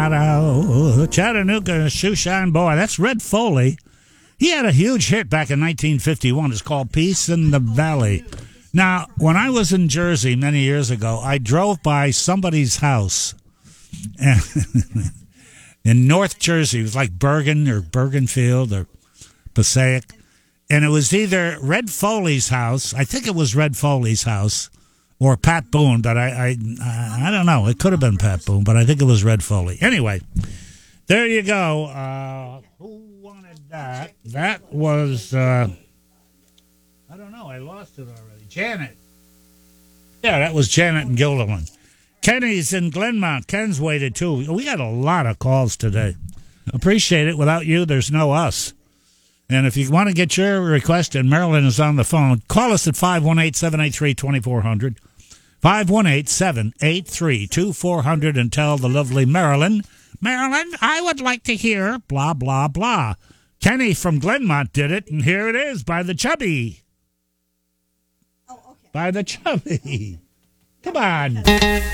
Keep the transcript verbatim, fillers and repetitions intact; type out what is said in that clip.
Colorado, Chattanooga, Shoeshine Boy. That's Red Foley. He had a huge hit back in nineteen fifty-one. It's called Peace in the Valley. Now, when I was in Jersey many years ago, I drove by somebody's house in North Jersey. It was like Bergen or Bergenfield or Passaic. And it was either Red Foley's house. I think it was Red Foley's house. Or Pat Boone, but I, I I don't know. It could have been Pat Boone, but I think it was Red Foley. Anyway, there you go. Uh, who wanted that? That was, uh, I don't know. I lost it already. Janet. Yeah, that was Janet and Gilderland. Kenny's in Glenmont. Ken's waited, too. We had a lot of calls today. Appreciate it. Without you, there's no us. And if you want to get your request, and Marilyn is on the phone, call us at five one eight, seven eight three, two four zero zero. five one eight, seven eight three, two four zero zero and tell the lovely Marilyn, Marilyn, I would like to hear blah, blah, blah. Kenny from Glenmont did it, and here it is by the Chubby. Oh, okay. By the Chubby. Come on.